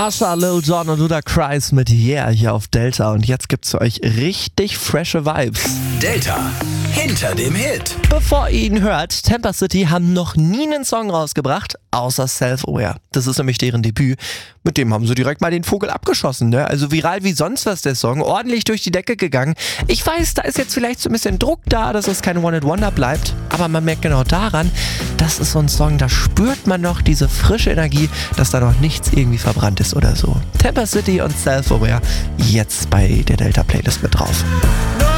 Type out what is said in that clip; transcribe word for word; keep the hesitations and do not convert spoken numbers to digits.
Usher, Lil Jon und Luda Kreis mit Yeah hier auf Delta. Und jetzt gibt's für euch richtig frische Vibes. Delta, hinter dem Hit. Bevor ihr ihn hört, Temper City haben noch nie einen Song rausgebracht, außer Self-Aware. Das ist nämlich deren Debüt. Mit dem haben sie direkt mal den Vogel abgeschossen, ne? Also viral wie sonst was der Song, ordentlich durch die Decke gegangen. Ich weiß, da ist jetzt vielleicht so ein bisschen Druck da, dass es kein One-Hit-Wonder bleibt. Aber man merkt genau daran, das ist so ein Song, da spürt man noch diese frische Energie, dass da noch nichts irgendwie verbrannt ist oder so. Temper City und Self-Aware jetzt bei der Delta-Playlist mit drauf.